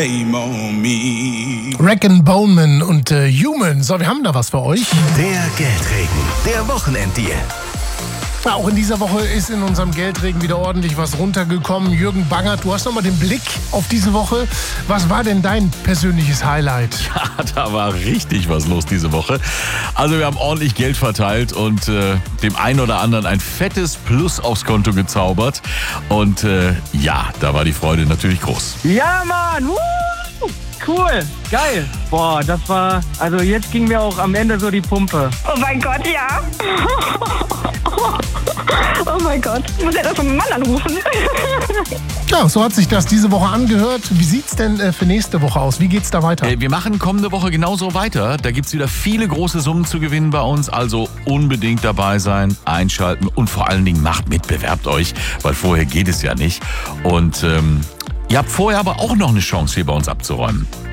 Reckon Bowman und Human. So, wir haben da was für euch. Der Geldregen, der Wochenenddeal. Ja, auch in dieser Woche ist in unserem Geldregen wieder ordentlich was runtergekommen. Jürgen Bangert, du hast noch mal den Blick auf diese Woche. Was war denn dein persönliches Highlight? Ja, da war richtig was los diese Woche. Also wir haben ordentlich Geld verteilt und dem einen oder anderen ein fettes Plus aufs Konto gezaubert. Und ja, da war die Freude natürlich groß. Ja, Mann! Cool, geil. Boah, das war, also jetzt ging mir auch am Ende so die Pumpe. Oh mein Gott, ja. Oh mein Gott, ich muss ja das von meinem Mann anrufen. Ja, so hat sich das diese Woche angehört. Wie sieht's denn für nächste Woche aus? Wie geht's da weiter? Wir machen kommende Woche genauso weiter. Da gibt's wieder viele große Summen zu gewinnen bei uns. Also unbedingt dabei sein, einschalten und vor allen Dingen macht mit, bewerbt euch, weil vorher geht es ja nicht. Und ihr habt vorher aber auch noch eine Chance, hier bei uns abzuräumen.